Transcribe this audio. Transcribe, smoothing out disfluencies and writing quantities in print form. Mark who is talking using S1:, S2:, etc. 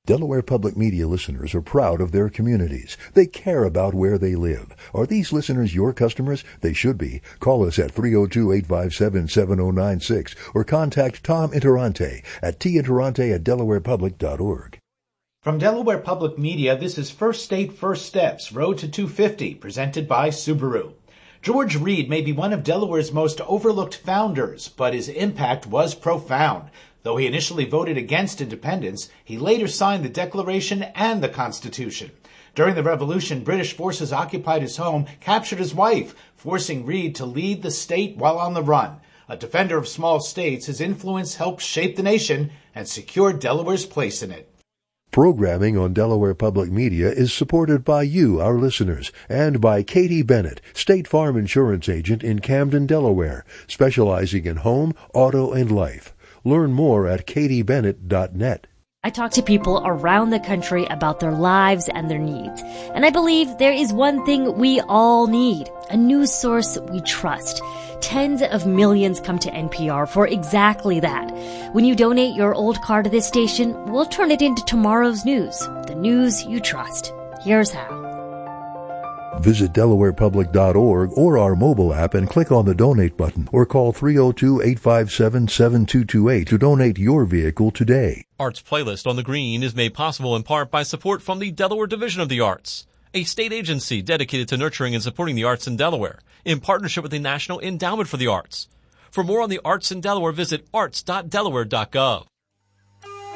S1: Delaware Public Media listeners are proud of their communities. They care about where they live. Are these listeners your customers? They should be. Call us at 302-857-7096 or contact Tom Interante at tinterante@delawarepublic.org.
S2: From Delaware Public Media, this is First State, First Steps, Road to 250, presented by Subaru. George Reed may be one of Delaware's most overlooked founders, but his impact was profound. Though he initially voted against independence, he later signed the Declaration and the Constitution. During the Revolution, British forces occupied his home, captured his wife, forcing Reed to lead the state while on the run. A defender of small states, his influence helped shape the nation and secure Delaware's place in it.
S1: Programming on Delaware Public Media is supported by you, our listeners, and by Katie Bennett, State Farm Insurance Agent in Camden, Delaware, specializing in home, auto, and life. Learn more at katiebennett.net.
S3: I talk to people around the country about their lives and their needs. And I believe there is one thing we all need, a news source we trust. Tens of millions come to NPR for exactly that. When you donate your old car to this station, we'll turn it into tomorrow's news, the news you trust. Here's how.
S1: Visit DelawarePublic.org or our mobile app and click on the donate button or call 302-857-7228 to donate your vehicle today.
S4: Arts Playlist on the Green is made possible in part by support from the Delaware Division of the Arts, a state agency dedicated to nurturing and supporting the arts in Delaware in partnership with the National Endowment for the Arts. For more on the arts in Delaware, visit arts.delaware.gov.